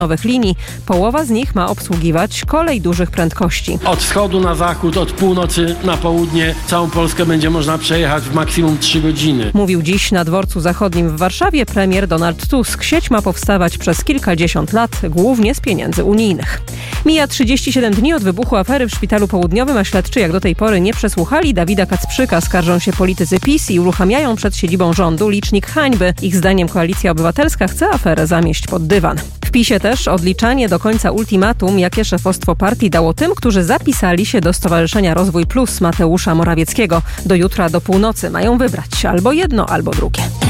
nowych linii. Połowa z nich ma obsługiwać kolej dużych prędkości. Od wschodu na zachód, od północy na południe całą Polskę będzie można przejechać w maksimum 3 godziny. Mówił dziś na Dworcu Zachodnim w Warszawie premier Donald Tusk. Sieć ma powstawać przez kilkadziesiąt lat, głównie z pieniędzy unijnych. Mija 37 dni od wybuchu afery w Szpitalu Południowym, a śledczy jak do tej pory nie przesłuchali Dawida Kacprzyka. Skarżą się politycy PiS i uruchamiają przed siedzibą rządu licznik hańby. Ich zdaniem Koalicja Obywatelska chce aferę zamieść pod dywan. W PiS-ie też odliczanie do końca ultimatum, jakie szefostwo partii dało tym, którzy zapisali się do Stowarzyszenia Rozwój Plus Mateusza Morawieckiego. Do jutra do północy mają wybrać albo jedno, albo drugie.